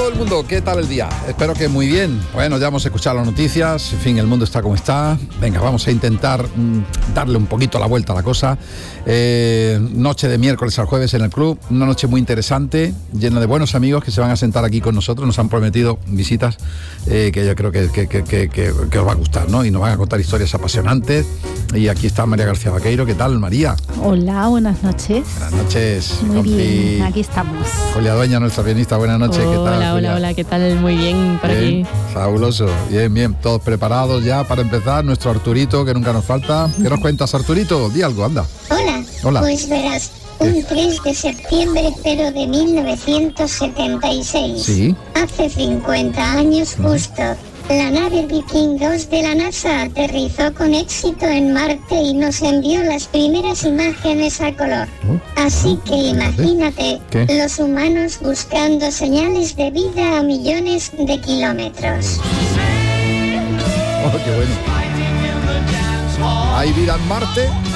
todo el mundo, ¿qué tal el día? Espero que muy bien. Bueno, ya hemos escuchado las noticias, en fin, el mundo está como está. Venga, vamos a intentar darle un poquito la vuelta a la cosa. Noche de miércoles al jueves en el club, una noche muy interesante, llena de buenos amigos que se van a sentar aquí con nosotros. Nos han prometido visitas que yo creo que os va a gustar, ¿no? Y nos van a contar historias apasionantes. Y aquí está María García Vaqueiro. ¿Qué tal, María? Hola, buenas noches. Buenas noches. Muy bien, aquí estamos. Julia Dueña, nuestra pianista, buenas noches. ¿Qué tal, Julia? Hola, ¿qué tal? Muy bien por bien, aquí. Fabuloso, bien, todos preparados ya para empezar. Nuestro Arturito, que nunca nos falta. ¿Qué nos cuentas, Arturito? Di algo, anda. Hola. Pues verás, un 3 de septiembre, pero de 1976. Sí. Hace 50 años justo. La nave Viking 2 de la NASA aterrizó con éxito en Marte y nos envió las primeras imágenes a color. Así que imagínate, los humanos buscando señales de vida a millones de kilómetros. Oh, qué bueno. ¿Hay vida en Marte?